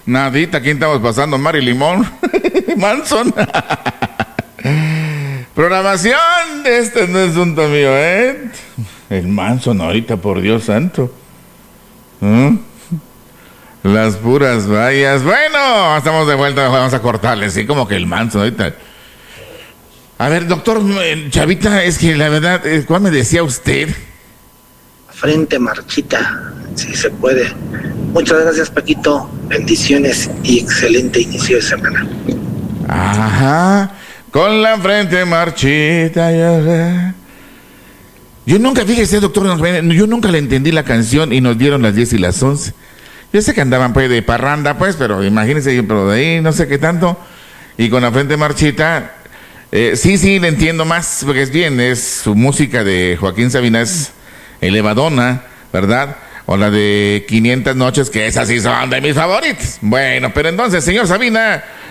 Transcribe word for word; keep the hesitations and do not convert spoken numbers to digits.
Nadita, ¿quién estamos pasando? Mari Limón. Manson. Programación, este no es asunto mío, ¿eh? El Manson ahorita, por Dios santo. ¿Mm? Las puras vallas. Bueno, estamos de vuelta, vamos a cortarle, sí, como que el Manson ahorita. A ver, doctor Chavita, es que la verdad, ¿cuál me decía usted? Frente marchita, si se puede. Muchas gracias, Paquito. Bendiciones y excelente inicio de semana. Ajá, con la frente marchita. Yo, yo nunca, fíjese, doctor, yo nunca le entendí la canción y nos dieron las diez y las once. Yo sé que andaban pues de parranda, pues, pero imagínense, pero de ahí no sé qué tanto. Y con la frente marchita, eh, sí, sí, le entiendo más, porque es bien, es su música de Joaquín Sabina, es elevadona, ¿verdad? O la de quinientas noches, que esas sí son de mis favoritas. Bueno, pero entonces, señor Sabina,